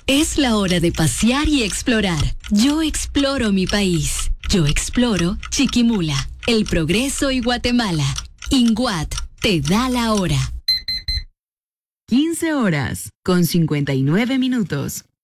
Es la hora de pasear y explorar. Yo exploro mi país. Yo exploro Chiquimula, El Progreso y Guatemala. INGUAT te da la hora. 15 horas con 59 minutos.